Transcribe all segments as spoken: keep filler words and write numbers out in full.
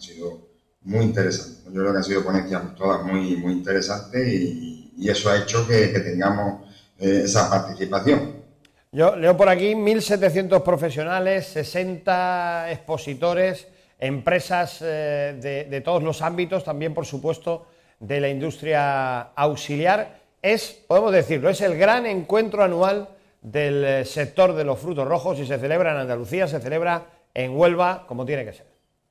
sido muy interesantes. Yo creo que han sido ponencias todas muy, muy interesantes y, y eso ha hecho que, que tengamos eh, esa participación. Yo leo por aquí mil setecientos profesionales, sesenta expositores, empresas eh, de, de todos los ámbitos, también por supuesto de la industria auxiliar. Es, podemos decirlo, es el gran encuentro anual del sector de los frutos rojos y se celebra en Andalucía, se celebra en Huelva, como tiene que ser.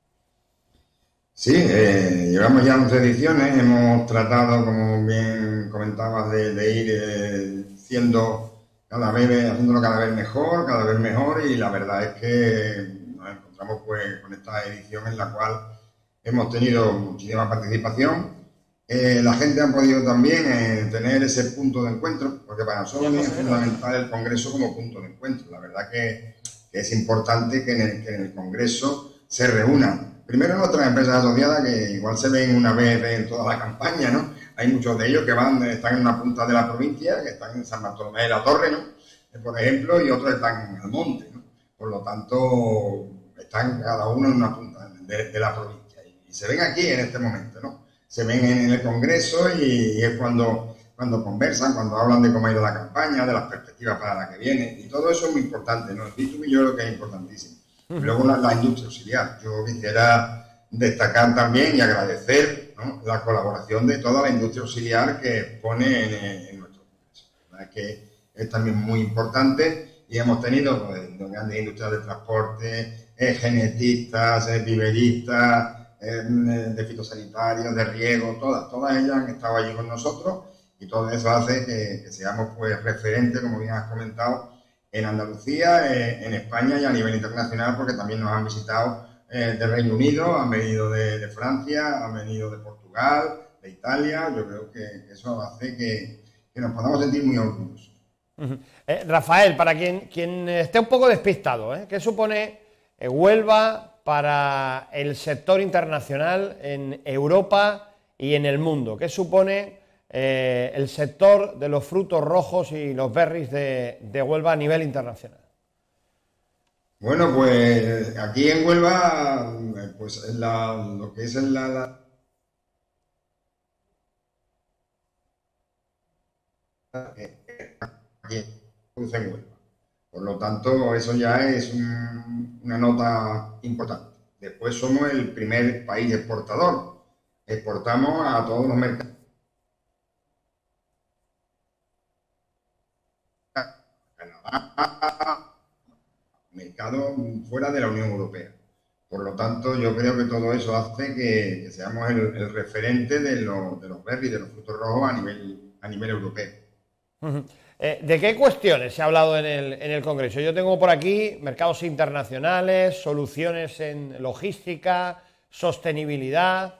Sí, eh, llevamos ya once ediciones, hemos tratado, como bien comentabas, de, de ir eh, siendo cada vez, haciéndolo cada vez mejor, cada vez mejor, y la verdad es que nos encontramos pues con esta edición en la cual hemos tenido muchísima participación. Eh, la gente ha podido también eh, tener ese punto de encuentro, porque para nosotros es fundamental el Congreso como punto de encuentro. La verdad que, que es importante que en, el, que en el Congreso se reúnan primero nuestras empresas asociadas, que igual se ven una vez en toda la campaña, ¿no? Hay muchos de ellos que van, están en una punta de la provincia, que están en San Bartolomé de la Torre, ¿no? Por ejemplo, y otros están en Almonte, ¿no? Por lo tanto, están cada uno en una punta de, de la provincia. Y, y se ven aquí en este momento, ¿no? Se ven en el Congreso y, y es cuando, cuando conversan, cuando hablan de cómo ha ido la campaña, de las perspectivas para la que viene. Y todo eso es muy importante, ¿no? El B dos B yo creo que es importantísimo. Y luego la, la industria auxiliar. Yo quisiera destacar también y agradecer, ¿no?, la colaboración de toda la industria auxiliar que pone en, en nuestro congreso. La verdad es que es también muy importante y hemos tenido pues, grandes industrias de transporte, eh, genetistas, eh, viveristas, eh, de fitosanitarios, de riego, todas, todas ellas han estado allí con nosotros y todo eso hace que, que seamos pues referentes, como bien has comentado, en Andalucía, eh, en España y a nivel internacional, porque también nos han visitado eh, de Reino Unido, han venido de, de Francia, han venido de Portugal, de Italia. Yo creo que, que eso hace que, que nos podamos sentir muy orgullosos. Uh-huh. eh, Rafael, para quien, quien esté un poco despistado, ¿eh? ¿qué supone eh, Huelva para el sector internacional en Europa y en el mundo? ¿Qué supone Eh, el sector de los frutos rojos y los berries de, de Huelva a nivel internacional? Bueno, pues aquí en Huelva, pues la, lo que es la, la aquí produce en Huelva. Por lo tanto, eso ya es un, una nota importante. Después somos el primer país exportador. Exportamos a todos los mercados. Mercado fuera de la Unión Europea. Por lo tanto, yo creo que todo eso hace que, que seamos el, el referente de, lo, de los berries, de los frutos rojos a nivel, a nivel europeo. Uh-huh. eh, ¿De qué cuestiones se ha hablado en el, en el Congreso? Yo tengo por aquí mercados internacionales, soluciones en logística, sostenibilidad.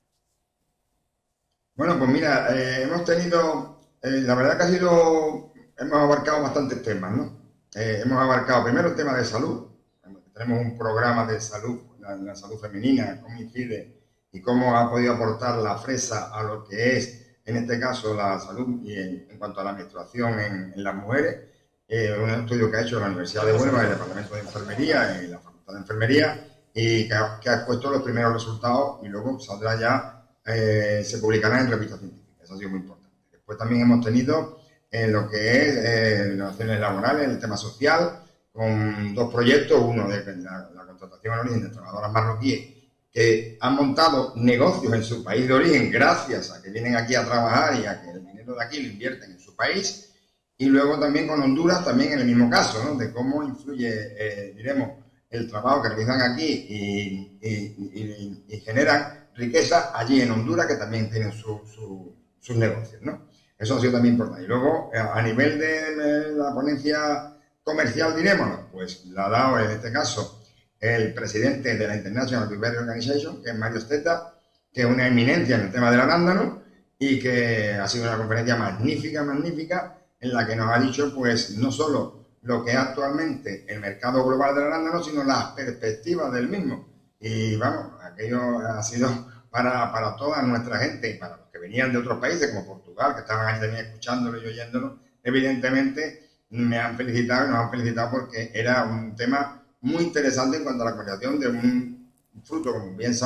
Bueno, pues mira, eh, hemos tenido, eh, la verdad que ha sido, hemos abarcado bastantes temas, ¿no? Eh, hemos abarcado primero el tema de salud. Tenemos un programa de salud, la, la salud femenina, cómo incide y cómo ha podido aportar la fresa a lo que es, en este caso, la salud y en, en cuanto a la menstruación en, en las mujeres. Eh, un estudio que ha hecho la Universidad de Huelva, el Departamento de Enfermería y la Facultad de Enfermería, y que ha, que ha expuesto los primeros resultados y luego saldrá ya, eh, se publicará en revista científica. Eso ha sido muy importante. Después también hemos tenido en lo que es eh, relaciones laborales, el tema social, con dos proyectos, uno de la, la contratación en origen de trabajadoras marroquíes que han montado negocios en su país de origen gracias a que vienen aquí a trabajar y a que el dinero de aquí lo invierten en su país, y luego también con Honduras, también en el mismo caso, ¿no?, de cómo influye, eh, diremos, el trabajo que realizan aquí y, y, y, y generan riqueza allí en Honduras, que también tienen su, su, sus negocios, ¿no? Eso ha sido también importante. Y luego, a nivel de la ponencia comercial, dirémoslo, pues la ha dado en este caso el presidente de la International Blueberry Organization, que es Mario Stetta, que es una eminencia en el tema del arándano y que ha sido una conferencia magnífica, magnífica, en la que nos ha dicho, pues, no solo lo que es actualmente el mercado global del arándano, sino las perspectivas del mismo. Y vamos, aquello ha sido para, para toda nuestra gente y para los que venían de otros países, como Portugal, que estaban ahí también escuchándolo y oyéndolo, evidentemente me han felicitado y nos han felicitado porque era un tema muy interesante en cuanto a la comunicación de un fruto, como bien sabemos,